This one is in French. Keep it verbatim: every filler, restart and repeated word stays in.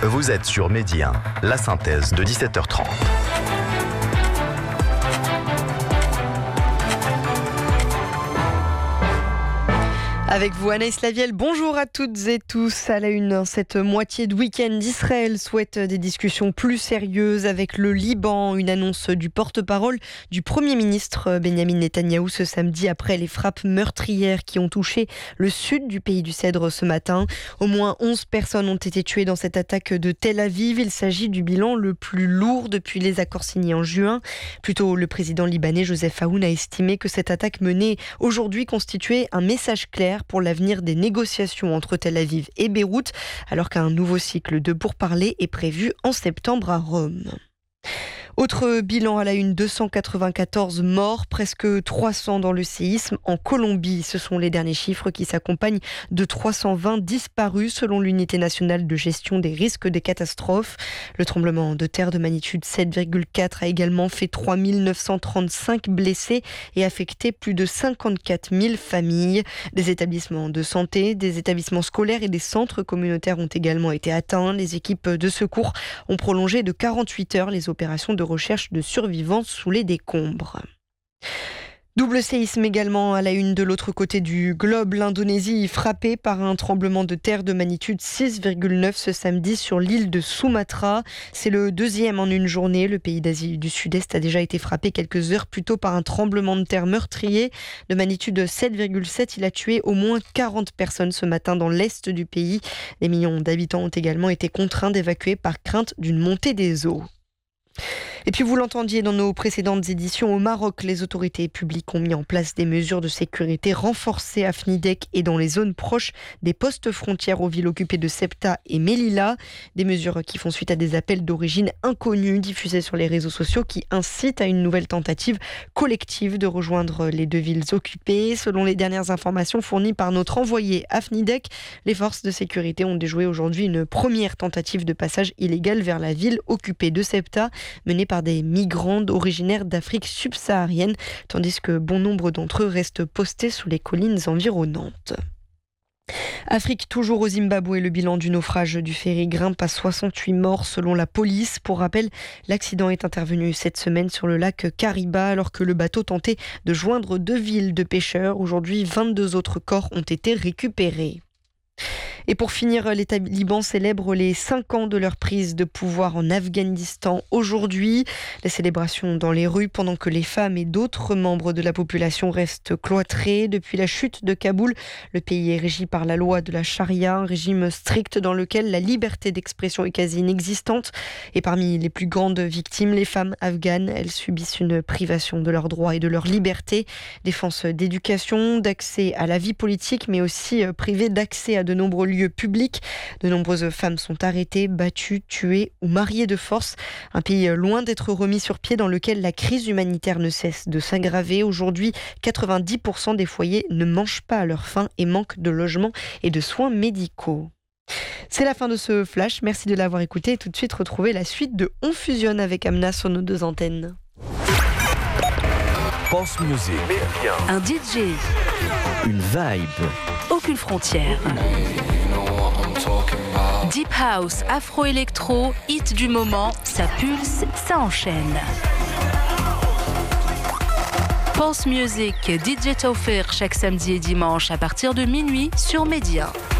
Vous êtes sur Midi un, la synthèse de dix-sept heures trente. Avec vous, Anaïs Lavielle, bonjour à toutes et tous. À la une, cette moitié de week-end, Israël souhaite des discussions plus sérieuses avec le Liban. Une annonce du porte-parole du Premier ministre Benjamin Netanyahou ce samedi après les frappes meurtrières qui ont touché le sud du pays du Cèdre ce matin. Au moins onze personnes ont été tuées dans cette attaque de Tel Aviv. Il s'agit du bilan le plus lourd depuis les accords signés en juin. Plus tôt, le président libanais Joseph Aoun a estimé que cette attaque menée aujourd'hui constituait un message clair pour l'avenir des négociations entre Tel Aviv et Beyrouth, alors qu'un nouveau cycle de pourparlers est prévu en septembre à Rome. Autre bilan à la une, deux cent quatre-vingt-quatorze morts, presque trois cents dans le séisme en Colombie. Ce sont les derniers chiffres qui s'accompagnent de trois cent vingt disparus selon l'unité nationale de gestion des risques des catastrophes. Le tremblement de terre de magnitude sept virgule quatre a également fait trois mille neuf cent trente-cinq blessés et affecté plus de cinquante-quatre mille familles. Des établissements de santé, des établissements scolaires et des centres communautaires ont également été atteints. Les équipes de secours ont prolongé de quarante-huit heures les opérations de recherche de survivants sous les décombres. Double séisme également à la une de l'autre côté du globe. L'Indonésie frappée par un tremblement de terre de magnitude six virgule neuf ce samedi sur l'île de Sumatra. C'est le deuxième en une journée. Le pays d'Asie du Sud-Est a déjà été frappé quelques heures plus tôt par un tremblement de terre meurtrier de magnitude sept virgule sept. Il a tué au moins quarante personnes ce matin dans l'est du pays. Des millions d'habitants ont également été contraints d'évacuer par crainte d'une montée des eaux. Et puis vous l'entendiez dans nos précédentes éditions, au Maroc, les autorités publiques ont mis en place des mesures de sécurité renforcées à Fnidek et dans les zones proches des postes frontières aux villes occupées de Ceuta et Melilla. Des mesures qui font suite à des appels d'origine inconnue diffusés sur les réseaux sociaux qui incitent à une nouvelle tentative collective de rejoindre les deux villes occupées. Selon les dernières informations fournies par notre envoyé à Fnidek, les forces de sécurité ont déjoué aujourd'hui une première tentative de passage illégal vers la ville occupée de Ceuta, menée par des migrants originaires d'Afrique subsaharienne, tandis que bon nombre d'entre eux restent postés sous les collines environnantes. Afrique, toujours au Zimbabwe, le bilan du naufrage du ferry grimpe à soixante-huit morts selon la police. Pour rappel, l'accident est intervenu cette semaine sur le lac Kariba alors que le bateau tentait de joindre deux villes de pêcheurs. Aujourd'hui, vingt-deux autres corps ont été récupérés. Et pour finir, les talibans célèbrent les cinq ans de leur prise de pouvoir en Afghanistan aujourd'hui. Les célébrations dans les rues pendant que les femmes et d'autres membres de la population restent cloîtrés. Depuis la chute de Kaboul, le pays est régi par la loi de la charia, un régime strict dans lequel la liberté d'expression est quasi inexistante. Et parmi les plus grandes victimes, les femmes afghanes, elles subissent une privation de leurs droits et de leur liberté. Défense d'éducation, d'accès à la vie politique, mais aussi privées d'accès à de nombreux lieux publics. De nombreuses femmes sont arrêtées, battues, tuées ou mariées de force. Un pays loin d'être remis sur pied dans lequel la crise humanitaire ne cesse de s'aggraver. Aujourd'hui, quatre-vingt-dix pour cent des foyers ne mangent pas à leur faim et manquent de logements et de soins médicaux. C'est la fin de ce flash. Merci de l'avoir écouté. Et tout de suite, retrouvez la suite de On Fusionne avec Amna sur nos deux antennes. Pense Music. Un D J. Une vibe. Aucune frontière. Deep House, Afro-Électro, hit du moment, ça pulse, ça enchaîne. Pense Music, D J Taufir chaque samedi et dimanche à partir de minuit sur Midi un.